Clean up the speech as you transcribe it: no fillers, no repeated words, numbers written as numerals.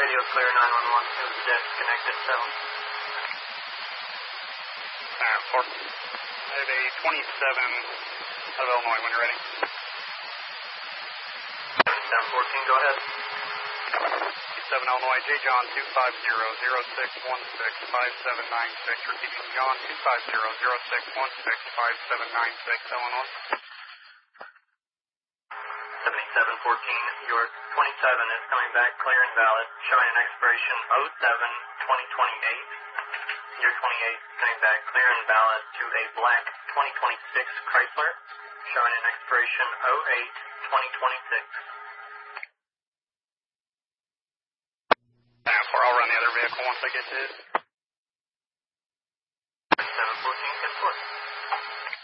Radio clear 911. It was disconnected, so. 4. I have a 27 of Illinois when you're ready. 714, go ahead. 27 Illinois, J. John 250-0616-5796. Repeating, John 250-0616-5796, Illinois. 7714, your 27 is coming back clear and valid, showing an expiration 07-2028. Your 28 is coming back clear and valid to a black 2026 Chrysler, showing an expiration 08-2026. 4, I'll run the other vehicle once I get to it. 714.